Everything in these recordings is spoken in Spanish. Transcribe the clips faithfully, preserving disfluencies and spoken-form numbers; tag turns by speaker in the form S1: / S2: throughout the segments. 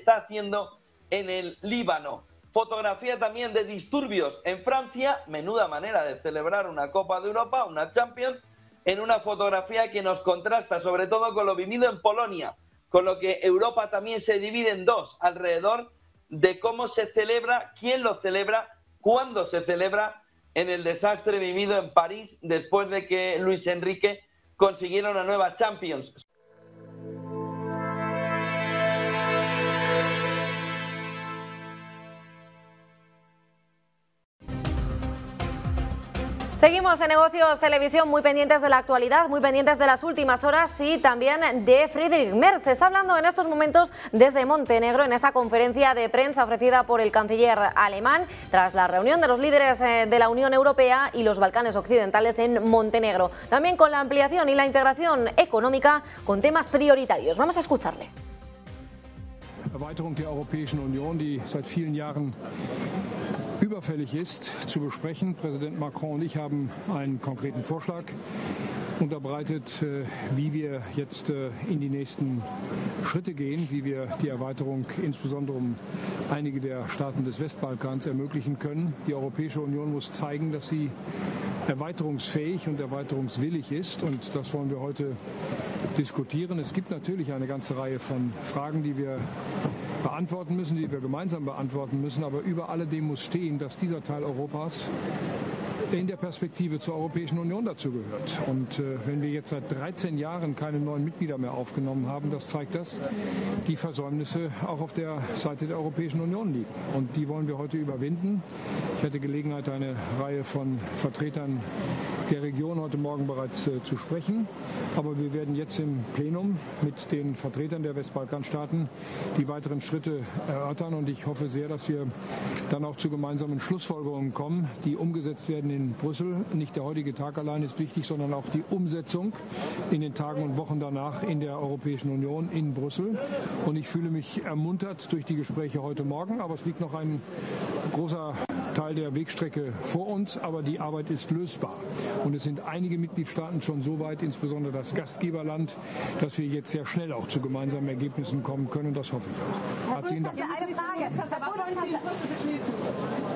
S1: está haciendo en el Líbano. Fotografía también de disturbios en Francia, menuda manera de celebrar una Copa de Europa, una Champions, en una fotografía que nos contrasta sobre todo con lo vivido en Polonia, con lo que Europa también se divide en dos alrededor de cómo se celebra, quién lo celebra, cuándo se celebra en el desastre vivido en París después de que Luis Enrique consiguiera una nueva Champions.
S2: Seguimos en Negocios Televisión, muy pendientes de la actualidad, muy pendientes de las últimas horas y también de Friedrich Merz. Se está hablando en estos momentos desde Montenegro en esa conferencia de prensa ofrecida por el canciller alemán tras la reunión de los líderes de la Unión Europea y los Balcanes Occidentales en Montenegro. También con la ampliación y la integración económica con temas prioritarios. Vamos a escucharle.
S3: Erweiterung der Europäischen Union, die seit vielen Jahren überfällig ist, zu besprechen. Präsident Macron und ich haben einen konkreten Vorschlag unterbreitet, wie wir jetzt in die nächsten Schritte gehen, wie wir die Erweiterung insbesondere um einige der Staaten des Westbalkans ermöglichen können. Die Europäische Union muss zeigen, dass sie erweiterungsfähig und erweiterungswillig ist, und das wollen wir heute diskutieren. Es gibt natürlich eine ganze Reihe von Fragen, die wir beantworten müssen, die wir gemeinsam beantworten müssen, aber über alledem muss stehen, dass dieser Teil Europas in der Perspektive zur Europäischen Union dazu gehört. Und äh, wenn wir jetzt seit dreizehn Jahren keine neuen Mitglieder mehr aufgenommen haben, das zeigt, dass die Versäumnisse auch auf der Seite der Europäischen Union liegen. Und die wollen wir heute überwinden. Ich hatte Gelegenheit, eine Reihe von Vertretern der Region heute Morgen bereits äh, zu sprechen. Aber wir werden jetzt im Plenum mit den Vertretern der Westbalkanstaaten die weiteren Schritte erörtern. Und ich hoffe sehr, dass wir dann auch zu gemeinsamen Schlussfolgerungen kommen, die umgesetzt werden in Brüssel. Nicht der heutige Tag allein ist wichtig, sondern auch die Umsetzung in den Tagen und Wochen danach in der Europäischen Union in Brüssel. Und ich fühle mich ermuntert durch die Gespräche heute Morgen. Aber es liegt noch ein großer Teil der Wegstrecke vor uns, aber die Arbeit ist lösbar. Und es sind einige Mitgliedstaaten schon so weit, insbesondere das Gastgeberland, dass wir jetzt sehr schnell auch zu gemeinsamen Ergebnissen kommen können. Und das hoffe ich auch. Herzlichen Dank.
S4: Eine Frage. Was wollen Sie in Brüssel beschließen?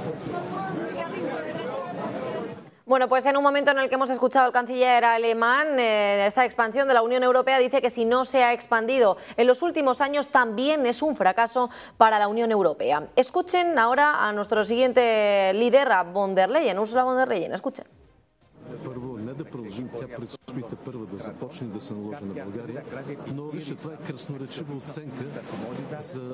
S2: Bueno, pues en un momento en el que hemos escuchado al canciller alemán, eh, esa expansión de la Unión Europea, dice que si no se ha expandido en los últimos años también es un fracaso para la Unión Europea. Escuchen ahora a nuestro siguiente líder, a von der Leyen, Ursula von der Leyen. Escuchen.
S5: Първо, не да продължим, тя предстои първа да започне да се наложи на България, но вижте, това е красноречива оценка за...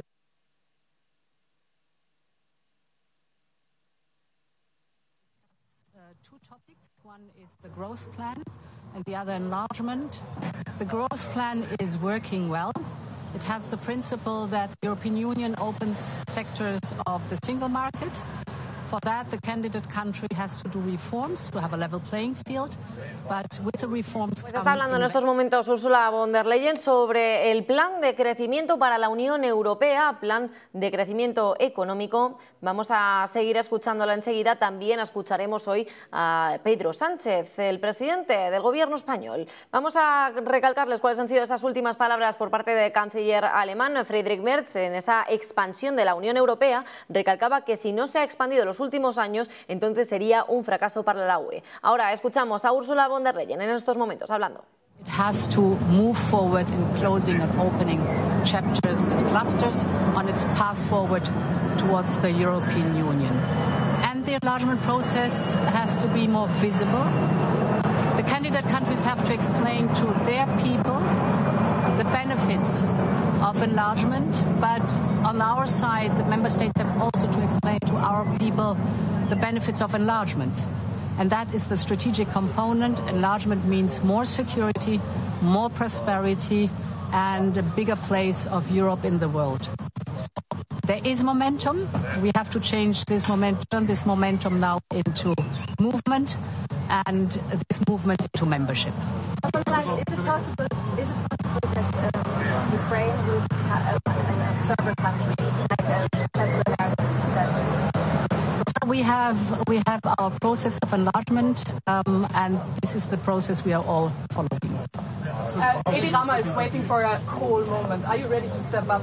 S6: Two topics. One is the growth plan and the other enlargement. The growth plan is working well. It has the principle that the European Union opens sectors of the single market. For that, the candidate country has to do reforms to have a level playing field. But with the reforms
S2: pues está hablando en estos momentos Ursula von der Leyen sobre el plan de crecimiento para la Unión Europea, plan de crecimiento económico. Vamos a seguir escuchándola enseguida. También escucharemos hoy a Pedro Sánchez, el presidente del gobierno español. Vamos a recalcarles cuáles han sido esas últimas palabras por parte del canciller alemán Friedrich Merz en esa expansión de la Unión Europea. Recalcaba que si no se ha expandido en los últimos años, entonces sería un fracaso para la U E. Ahora escuchamos a Ursula von der Leyen en estos momentos hablando.
S6: It has to move forward in closing and opening chapters and clusters on its path forward towards the European Union. And the enlargement process has to be more visible. The candidate countries have to explain to their people the benefits of enlargement, but on our side, the member states have also to explain to our people the benefits of enlargement. And that is the strategic component. Enlargement means more security, more prosperity, and a bigger place of Europe in the world. So there is momentum. We have to change this momentum, this momentum now into movement, and this movement into membership.
S4: Is it possible, is it possible that uh, Ukraine will have an observer country, like uh, Chancellor Merz said?
S6: We have we have our process of enlargement, um, and this is the process we are all following.
S7: Uh, Edi Rama is waiting for a cool moment. Are you ready to step up